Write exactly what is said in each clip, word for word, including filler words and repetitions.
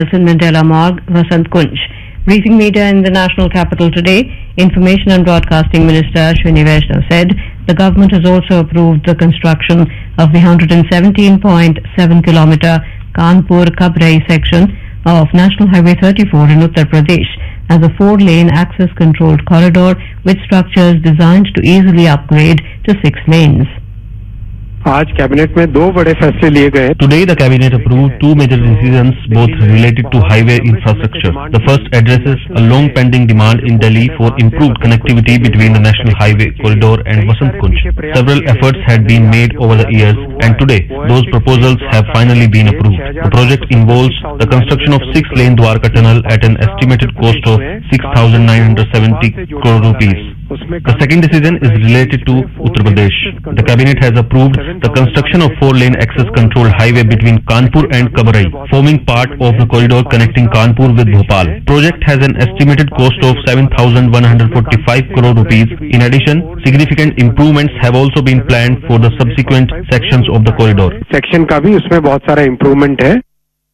in Mandela Marg, Vasant Kunj. Briefing media in the national capital today, Information and Broadcasting Minister Ashwini Vaishnav said the government has also approved the construction of the one hundred seventeen point seven kilometer Kanpur-Kabrai section of National Highway thirty-four in Uttar Pradesh as a four-lane access-controlled corridor with structures designed to easily upgrade to six lanes. आज cabinet में दो बड़े फैसले लिए गए. Today the cabinet approved two major decisions, both related to highway infrastructure. The first addresses a long-pending demand in Delhi for improved connectivity between the national highway corridor and Vasant Kunj. Several efforts had been made over the years, and today those proposals have finally been approved. The project involves the construction of six-lane Dwarka tunnel at an estimated cost of six thousand nine hundred seventy crore rupees. The second decision is related to Uttar Pradesh. The cabinet has approved the construction of four-lane access-controlled highway between Kanpur and Kabrai, forming part of the corridor connecting Kanpur with Bhopal. Project has an estimated cost of seven thousand one hundred forty-five crore rupees. In addition, significant improvements have also been planned for the subsequent sections of the corridor. Section का भी उसमें बहुत सारा improvement है.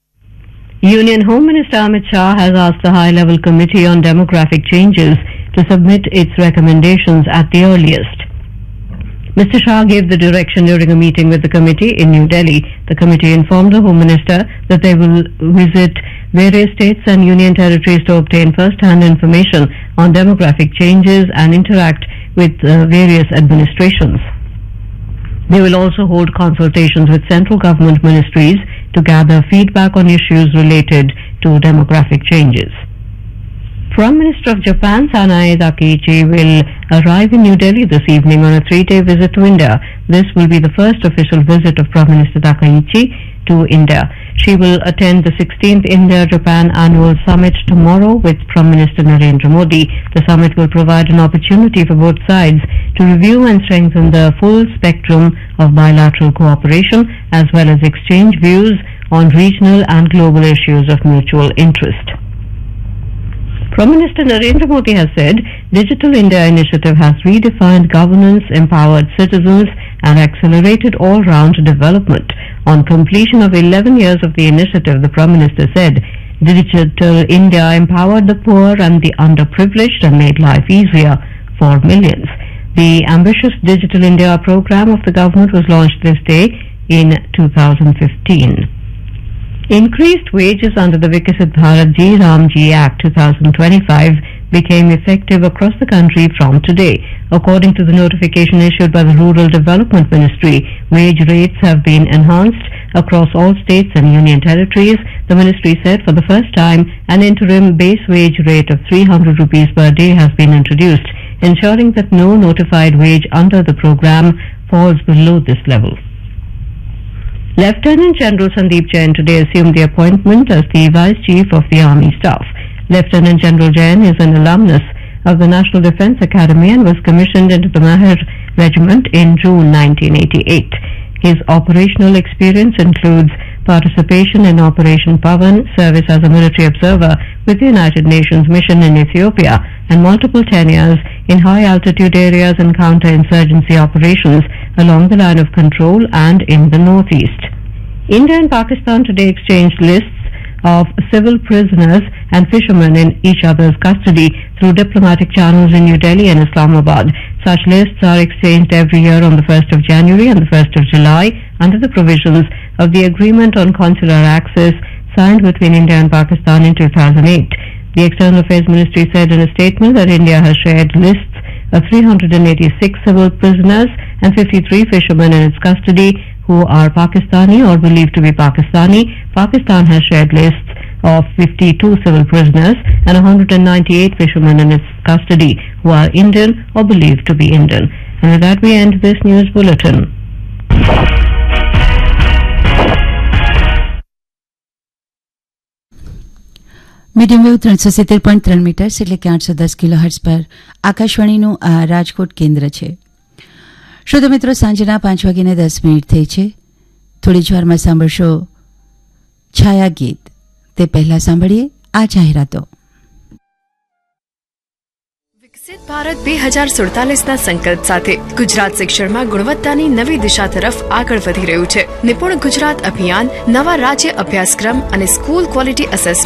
Union Home Minister Amit Shah has asked the High-Level Committee on Demographic Changes to submit its recommendations at the earliest. Mister Shah gave the direction during a meeting with the committee in New Delhi. The committee informed the Home Minister that they will visit various states and union territories to obtain first-hand information on demographic changes and interact with uh, various administrations. They will also hold consultations with central government ministries to gather feedback on issues related to demographic changes. Prime Minister of Japan, Sanae Takaichi, will arrive in New Delhi this evening on a three-day visit to India. This will be the first official visit of Prime Minister Takaichi to India. She will attend the sixteenth India-Japan Annual Summit tomorrow with Prime Minister Narendra Modi. The summit will provide an opportunity for both sides to review and strengthen the full spectrum of bilateral cooperation as well as exchange views on regional and global issues of mutual interest. Prime Minister Narendra Modi has said Digital India initiative has redefined governance, empowered citizens and accelerated all-round development. On completion of eleven years of the initiative, the Prime Minister said Digital India empowered the poor and the underprivileged and made life easier for millions. The ambitious Digital India program of the government was launched this day in two thousand fifteen. Increased wages under the Viksit Bharat Ji Ram Ji Act twenty twenty-five became effective across the country from today. According to the notification issued by the Rural Development Ministry, wage rates have been enhanced across all states and union territories. The ministry said for the first time an interim base wage rate of three hundred rupees per day has been introduced, ensuring that no notified wage under the program falls below this level. Lieutenant General Sandeep Jain today assumed the appointment as the Vice Chief of the Army Staff. Lieutenant General Jain is an alumnus of the National Defence Academy and was commissioned into the Mahar Regiment in June nineteen eighty-eight. His operational experience includes participation in Operation Pavan, service as a military observer with the United Nations mission in Ethiopia, and multiple tenures in high-altitude areas and counter-insurgency operations along the line of control and in the northeast. India and Pakistan today exchanged lists of civil prisoners and fishermen in each other's custody through diplomatic channels in New Delhi and Islamabad. Such lists are exchanged every year on the first of January and the first of July under the provisions of the Agreement on Consular Access signed between India and Pakistan in two thousand eight. The External Affairs Ministry said in a statement that India has shared lists of three hundred eighty-six civil prisoners and fifty-three fishermen in its custody who are Pakistani or believed to be Pakistani. Pakistan has shared lists of fifty-two civil prisoners and one hundred ninety-eight fishermen in its custody who are Indian or believed to be Indian. And with that we end this news bulletin. Medium wave ત્રણસો સિત્તેર point ત્રણ metres એટલે કે આઠસો દસ kilo hertz પર આકાશવાણીનું આ રાજકોટ કેન્દ્ર છે. શ્રોતા મિત્રો, સાંજના પાંચ વાગીને દસ મિનિટ થઈ છે. થોડી જ વારમાં સાંભળશો છાયા ગીત. તે પહેલા સાંભળીએ આ જાહેરાતો. વિકસિત ભારત બે હજાર સુડતાલીસના સંકલ્પ સાથે ગુજરાત શિક્ષણમાં ગુણવત્તાની નવી દિશા તરફ આગળ વધી રહ્યું છે. નિપુણ ગુજરાત અભિયાન નવા રાજ્ય અભ્યાસક્રમ અને સ્કૂલ ક્વોલિટી અસેસમેન્ટ